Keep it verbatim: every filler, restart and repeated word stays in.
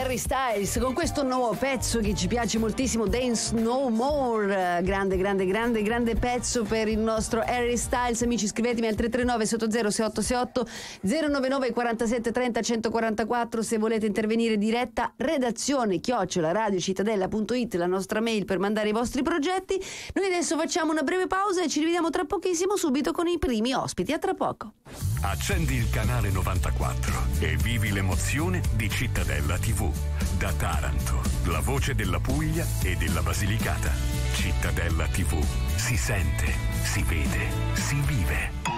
Harry Styles con questo nuovo pezzo che ci piace moltissimo, Dance No More. Grande, grande, grande, grande pezzo per il nostro Harry Styles. Amici, scrivetemi al tre tre nove sotto zero sei otto sei otto zero nove nove quarantasette trenta centoquarantaquattro se volete intervenire. Diretta redazione chiocciola radiocittadella punto it, la nostra mail per mandare i vostri progetti. Noi adesso facciamo una breve pausa e ci rivediamo tra pochissimo, subito con i primi ospiti. A tra poco. Accendi il canale novantaquattro e vivi l'emozione di Cittadella tivù. Da Taranto, la voce della Puglia e della Basilicata. Cittadella tivù. Si sente, si vede, si vive.